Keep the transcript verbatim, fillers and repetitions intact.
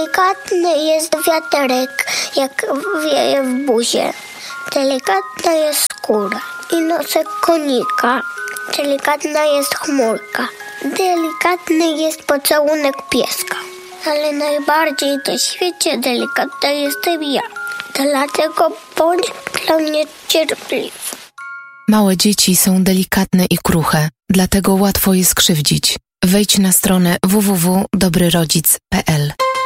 Delikatny jest wiaterek, jak wieje w buzie. Delikatna jest skóra i nosek konika. Delikatna jest chmurka. Delikatny jest pocałunek pieska. Ale najbardziej na świecie delikatna jestem ja. Dlatego bądź dla mnie cierpliwy. Małe dzieci są delikatne i kruche, dlatego łatwo je skrzywdzić. Wejdź na stronę w w w kropka dobry rodzic kropka p l.